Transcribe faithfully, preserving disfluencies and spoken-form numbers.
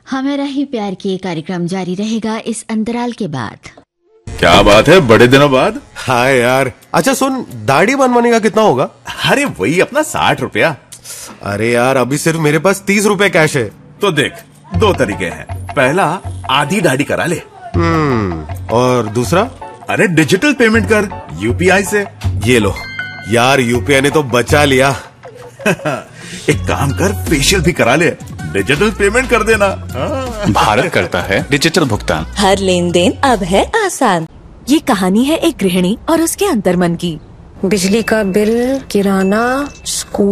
हमारा ही प्यार की कार्यक्रम जारी रहेगा इस अंतराल के बाद। क्या बात है, बड़े दिनों बाद। हाय यार, अच्छा सुन, दाढ़ी बनवाने का कितना होगा? अरे वही अपना साठ रुपया। अरे यार, अभी सिर्फ मेरे पास तीस रुपए कैश है। तो देख, दो तरीके हैं। पहला, आधी दाढ़ी करा ले। हम्म और दूसरा? अरे डिजिटल पेमेंट कर यूपीआई से। ये लो यार, यूपीआई ने तो बचा लिया। एक काम कर, फेशियल भी करा ले, डिजिटल पेमेंट कर देना। भारत करता है डिजिटल भुगतान। हर लेन देन अब है आसान। ये कहानी है एक गृहिणी और उसके अंतर्मन की। बिजली का बिल, किराना, स्कूल